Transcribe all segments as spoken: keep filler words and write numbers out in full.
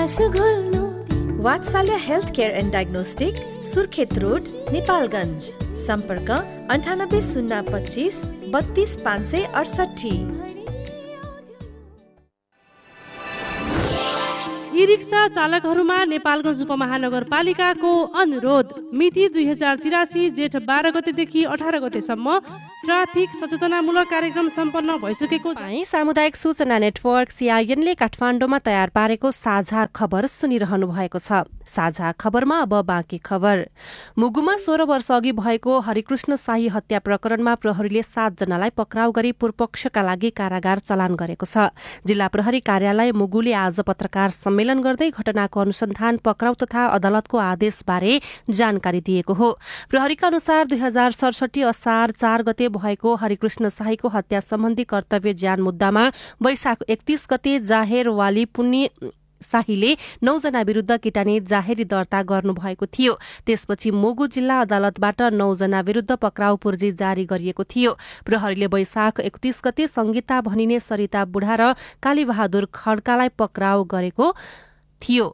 वात्सल्य health care and diagnostic, Surkhet road, Nepalgunj. सम्पर्क अन्ठानब्बे शून्य पच्चिस बत्तीस पाँच सय अडसठी। ई रिक्सा चालकहरूमा नेपालगञ्ज उपमहानगरपालिकाको अनुरोध। मिति दुई हजार तिरासी जेठ बाह्र गतेदेखि अठार गतेसम्म ट्राफिक सचेतनामूलक कार्यक्रम सम्पन्न भइसकेको सामुदायिक सूचना नेटवर्क सीआईएनले काठमाडौँमा तयार पारेको साझा खबर सुनिरहनु भएको छ। साझा खबरमा अब बाँकी खबर। मुगुमा सोह्र वर्ष अघि भएको हरिकृष्ण शाही हत्या प्रकरणमा प्रहरीले सात जनालाई पक्राउ गरी पूर्वपक्षका लागि कारागार चलान गरेको छ। जिल्ला प्रहरी कार्यालय मुगुले आज पत्रकार सम्मेलन गर्दै घटनाको अनुसन्धान, पक्राउ तथा अदालतको आदेशबारे जानकारी दिएको हो। प्रहरीका अनुसार दुई हजार सडसठी असार चार गते भएको हरिकृष्ण शाहीको हत्या सम्बन्धी कर्तव्य ज्यान मुद्दामा वैशाख एकतीस गते जाहेर वाली पुण्य शाहीले नौजना विरूद्ध किटानी जाहेरी दर्ता गर्नुभएको थियो। त्यसपछि मुगु जिल्ला अदालतबाट नौजना विरूद्ध पक्राउ पूर्जी जारी गरिएको थियो। प्रहरीले वैशाख एकतीस गते संगीता भनिने सरिता बुढा र कालीबहादुर खड्कालाई पक्राउ गरेको थियो।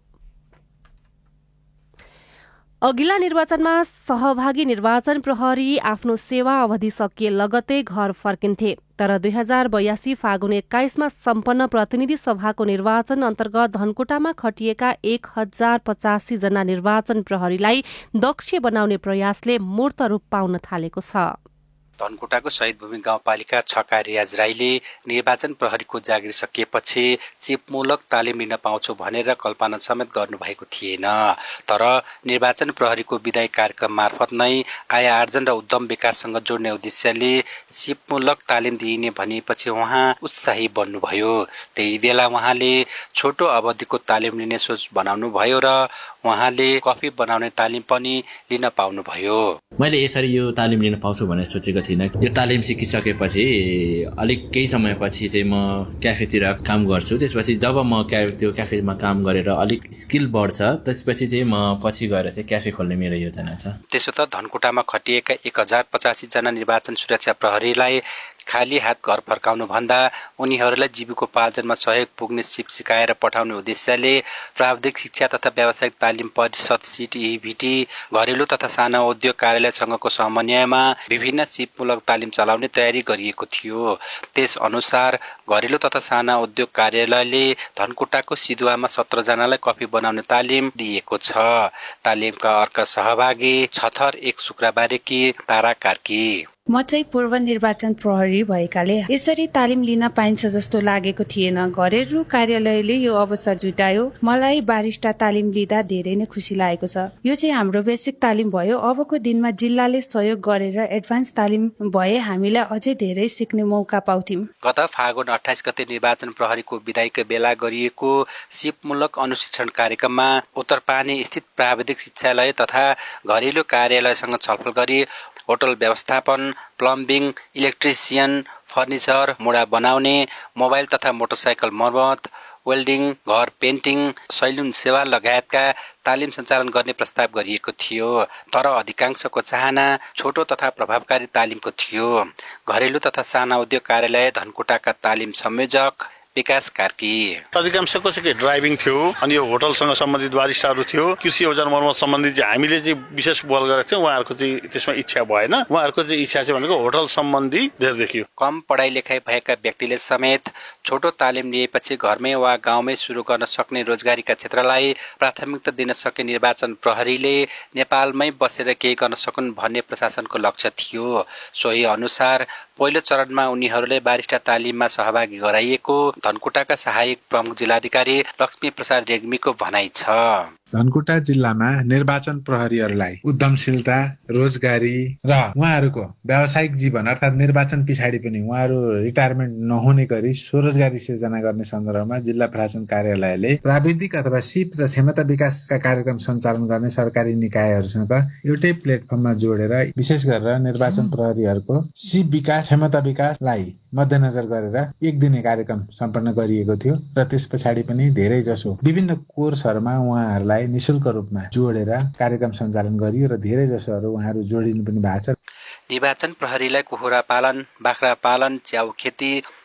अघिल्ला निर्वाचनमा सहभागी निर्वाचन प्रहरी आफ्नो सेवा अवधि सकिए लगतै घर फर्किन्थे। तर दुई हजार बयासी फागुन एक्काइसमा सम्पन्न प्रतिनिधि सभाको निर्वाचन अन्तर्गत धनकुटामा खटिएका एक हजार पचासी जना निर्वाचन प्रहरीलाई दक्ष बनाउने प्रयासले मूर्त रूप पाउन थालेको छ। धनकुटाको शहीद भूमि गाउँपालिका छका रियाज राईले निर्वाचन प्रहरीको जागिर सकिएपछि सिपमूलक तालिम लिन पाउँछु भनेर कल्पना समेत गर्नुभएको थिएन। तर निर्वाचन प्रहरीको विदाई कार्यक्रम मार्फत नै आय आर्जन र उद्यम विकाससँग जोड्ने उद्देश्यले सिपमूलक तालिम दिइने भनिएपछि उहाँ उत्साही बन्नुभयो। त्यही बेला उहाँले छोटो अवधिको तालिम लिने सोच बनाउनु भयो र उहाँले कफी बनाउने तालिम पनि लिन पाउनुभयो। मैले यसरी यो तालिम लिन पाउँछु भनेर सोचेको थिइनँ। यो तालिम सिकिसकेपछि अलिक केही समयपछि चाहिँ म क्याफेतिर काम गर्छु। त्यसपछि जब म त्यो क्याफेमा काम गरेर अलिक स्किल बढ्छ, त्यसपछि चाहिँ म पछि गएर चाहिँ क्याफे खोल्ने मेरो योजना छ। त्यसो त धनकुटामा खटिएका एक हजार पचासी जना निर्वाचन सुरक्षा प्रहरीलाई खाली हात घर फर्काउनु भन्दा उनीहरूलाई जीविकोपार्जनमा सहयोग पुग्ने सिप सिकाएर पठाउने उद्देश्यले प्राविधिक शिक्षा तथा व्यावसायिक तालिम परिषद सिटिईभिटी घरेलु तथा साना उद्योग कार्यालयसँगको समन्वयमा विभिन्न सिपमूलक तालिम चलाउने तयारी गरिएको थियो। त्यस अनुसार घरेलु तथा साना उद्योग कार्यालयले धनकुटाको सिधुवामा सत्र जनालाई कफी बनाउने तालिम दिएको छ। तालिमका अर्का सहभागी छथर एक शुक्रबारेकी तारा कार्की। म चाहिँ पूर्व निर्वाचन प्रहरी भएकाले यसरी तालिम लिन पाइन्छ जस्तो लागेको थिएन। घरेलु कार्यालयले यो अवसर जुटायो। मलाई बारिस्टा तालिम लिँदा धेरै नै खुसी लागेको छ। यो चाहिँ हाम्रो बेसिक तालिम भयो। अबको दिनमा जिल्लाले सहयोग गरेर एडभान्स तालिम भए हामीलाई अझै धेरै सिक्ने मौका पाउँथ्यौं। गत फागुन अट्ठाइस गते निर्वाचन प्रहरीको विदाईको बेला गरिएको सिपमूलक अनुशिक्षण कार्यक्रममा उत्तरपानी स्थित प्राविधिक शिक्षालय तथा घरेलु कार्यालयसँग छलफल गरी होटल व्यवस्थापन, प्लम्बिङ, इलेक्ट्रिसियन, फर्निचर, मुढा बनाउने, मोबाइल तथा मोटरसाइकल मर्मत, वेल्डिङ, घर पेन्टिङ, सैलुन सेवा लगायतका तालिम सञ्चालन गर्ने प्रस्ताव गरिएको थियो। तर अधिकांशको चाहना छोटो तथा प्रभावकारी तालिमको थियो। घरेलु तथा साना उद्योग कार्यालय धनकुटाका तालिम संयोजक विकास कार्की। अधिकांशको चाहिँ ड्राइभिङ थियो अनि यो होटलसँग सम्बन्धित बारिस्टाहरू थियो। कृषि औजार मर्मत सम्बन्धित चाहिँ हामीले चाहिँ विशेष बोल गरेको थियौँ। उहाँहरूको चाहिँ त्यसमा इच्छा भएन। उहाँहरूको चाहिँ इच्छा चाहिँ भनेको होटल सम्बन्धी धेरै देखियो। कम पढाइ लेखाइ भएका व्यक्तिले समेत छोटो तालिम लिएपछि घरमै वा गाउँमै सुरु गर्न सक्ने रोजगारीका क्षेत्रलाई प्राथमिकता दिन सके निर्वाचन प्रहरीले नेपालमै बसेर केही गर्न सकुन् भन्ने प्रशासनको लक्ष्य थियो। सोही अनुसार पहिलो चरणमा उनीहरूले बारिस्टा तालिममा सहभागी गराइएको धनकुटाका सहायक प्रमुख जिल्लाधिकारी लक्ष्मी प्रसाद रेग्मीको भनाइ छ। धनकुटा जिल्लामा निर्वाचन प्रहरीहरूलाई उद्यमशीलता, रोजगारी र उहाँहरूको व्यावसायिक जीवन अर्थात् निर्वाचन पछाडि पनि उहाँहरू रिटायरमेन्ट नहुने गरी स्वरोजगारी सिर्जना गर्ने सन्दर्भमा जिल्ला प्रशासन कार्यालयले प्राविधिक अथवा सिप र क्षमता विकासका कार्यक्रम सञ्चालन गर्ने सरकारी निकायहरूसँग एउटै प्लेटफर्ममा जोडेर विशेष गरेर निर्वाचन प्रहरीहरूको सिप विकास, क्षमता विकासलाई मध्यनजर गरेर एक दिने कार्यक्रम सम्पन्न गरिएको थियो र त्यस पछाडि पनि धेरै जसो विभिन्न कोर्सहरूमा उहाँहरूलाई निशुल्क रूपमा जोडेर कार्यक्रम सञ्चालन गरियो र धेरै जसोहरू उहाँहरू जोडिनु पनि भएको छ। निर्वाचन प्रहरीलाई कुखुरा पालन, बाख्रा पालन, च्याउ खेती,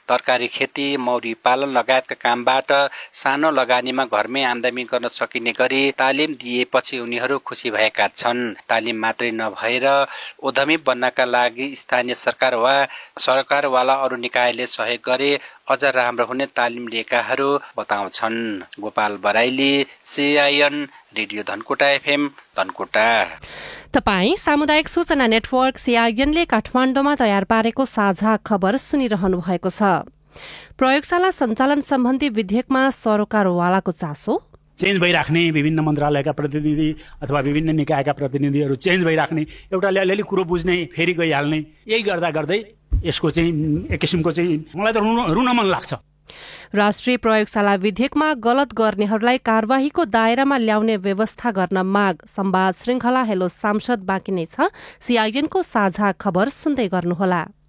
तरकारी खेती, मौरी पालन लगायतका कामबाट सानो लगानीमा घरमै आमदानी गर्न सकिने गरी तालिम दिएपछि उनीहरू खुसी भएका छन्। तालिम मात्रै नभएर उद्यमी बन्नका लागि स्थानीय सरकार वा सरकारवाला अरू निकायले सहयोग गरे अझ राम्रो हुने तालिम लिएकाहरू बताउँछन्। Gopal Baraili, CIN radio Dhankuta FM Dhankuta. तपाई सामुदायिक सूचना नेटवर्क सीआईएनले काठमाडौँमा तयार पारेको साझा खबर सुनिरहनु भएको छ। प्रयोगशाला सञ्चालन सम्बन्धी विधेयकमा सरकारवालाको चासो, चेन्ज भइराख्ने विभिन्न मन्त्रालयका प्रतिनिधि अथवा विभिन्न निकायका प्रतिनिधिहरू चेन्ज भइराख्ने, एउटाले अलिअलि कुरो बुझ्ने फेरि गइहाल्ने, यही गर्दा गर्दै यसको चाहिँ एक किसिमको चाहिँ मलाई त रुन रुन मन लाग्छ। राष्ट्रिय प्रयोगशाला विधेयकमा गलत गर्नेहरूलाई कारवाहीको दायरामा ल्याउने व्यवस्था गर्न माग। संवाद श्रृंखला हेलो सांसद बाँकी नै छ। सीआईएनको साझा खबर सुन्दै गर्नुहोला।